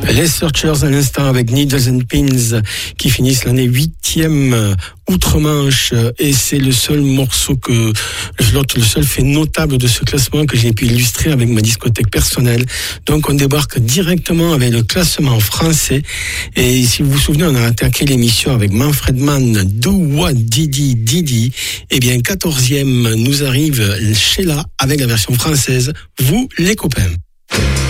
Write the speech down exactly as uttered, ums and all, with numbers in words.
Les Searchers à l'instant avec Needles and Pins qui finissent l'année huitième outre-Manche, et c'est le seul morceau que, le seul fait notable de ce classement que j'ai pu illustrer avec ma discothèque personnelle. Donc on débarque directement avec le classement français, et si vous vous souvenez, on a attaqué l'émission avec Manfred Mann, Do What Didi Didi. Et bien quatorzième nous arrive Sheila avec la version française, Vous les copains.